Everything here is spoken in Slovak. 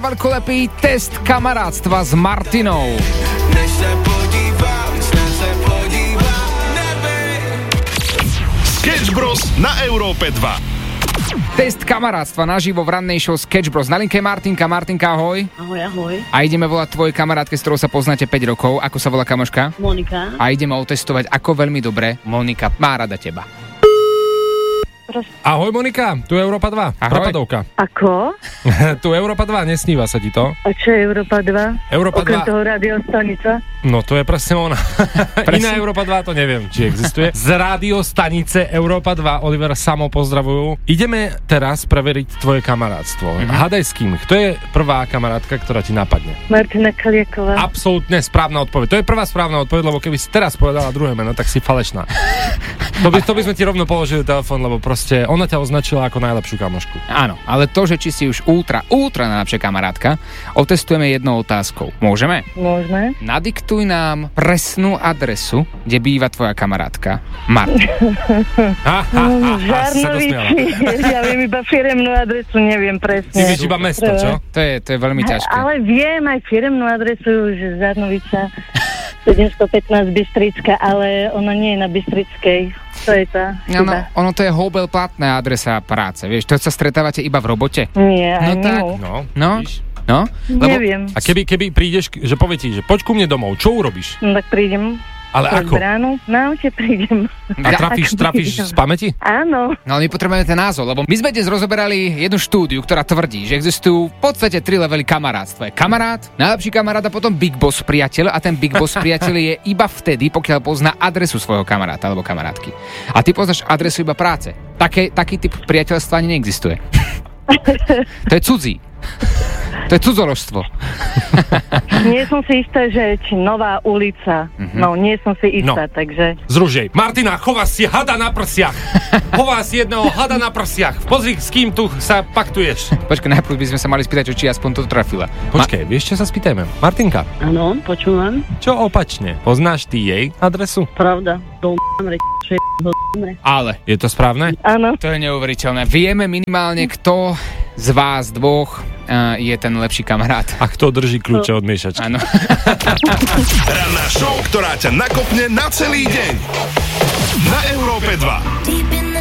Veľkolepý test kamarátstva s Martinou. Sketch Bros na Európe 2. Test kamarátstva naživo v rannej show Sketch Bros. Na linke Martinka. Martinka, ahoj. Ahoj, ahoj. A ideme volať tvojej kamarátke, s ktorou sa poznáte 5 rokov. Ako sa volá kamoška? Monika. A ideme otestovať, ako veľmi dobre Monika má rada teba. Ahoj Monika, tu je Európa 2, Ahoj. prepadovka. Ako? Tu Európa 2, nesníva sa ti to? A čo je Európa 2? Európa Okrem 2, toho radiostanica? no to je presne ona. Iná Európa 2 to neviem, či existuje. Z rádiostanice Európa 2, Oliver, Samo pozdravujú. Ideme teraz preveriť tvoje kamarátstvo. Hádaj s kým, kto je prvá kamarátka, ktorá ti napadne? Martina Kalieková. Absolútne správna odpoveď. To je prvá správna odpoveď, lebo keby si teraz povedala druhé meno, tak si falešná. To by sme ti rovno položili telefón, lebo proste ona ťa označila ako najlepšiu kamošku. Áno, ale to, že či si už ultra najlepšia kamarátka, otestujeme jednou otázkou. Môžeme? Môžeme? Nadiktuj nám presnú adresu, kde býva tvoja kamarátka Martina. Žarnovici. Ja viem iba firemnú adresu, neviem presne. Ty vieš iba mesto, čo? To je veľmi ťažké. Ale viem aj firemnú adresu, že Žarnovica 715 Bystrická, ale ona nie je na Bystrickej. To je tá chyba. Ono to je houbel platná adresa práce, vieš, to sa stretávate iba v robote. Nie, aj tak. mimo. No, Neviem. A keby prídeš, že povie ti, že poď ku mne domov, čo urobíš? No tak prídem. Ale Pred ako? bránu, na aute prídem. A trafíš z pamäti? Áno. No ale my potrebujeme ten názov, lebo my sme dnes rozoberali jednu štúdiu, ktorá tvrdí, že existujú v podstate 3 levely kamarátstva. Je kamarát, najlepší kamarát a potom big boss priateľ a ten big boss priateľ je iba vtedy, pokiaľ pozná adresu svojho kamaráta alebo kamarátky. A ty poznáš adresu iba práce. Taký typ priateľstva ani neexistuje. To je cudzí. To je cudzoložstvo. Nie som si istá, že či Nová ulica. No, nie som si istá, takže... Zružej. Martina, chová si hada na prsiach. Chová si jedného hada na prsiach. Pozri, s kým tu sa paktuješ. Počkaj, najprv by sme sa mali spýtať, či aspoň to trafila. Počkej, vieš, čo sa spýtajme? Martinka, Áno, počúvam. čo opačne? Poznáš ty jej adresu? Pravda. Ale Je to správne? Áno. to je neuveriteľné. Vieme minimálne, kto z vás dvoch je ten lepší kamarát. A kto drží kľúče od miešačky? Áno. Ranná show, ktorá ťa nakopne na celý deň. Na Európe 2.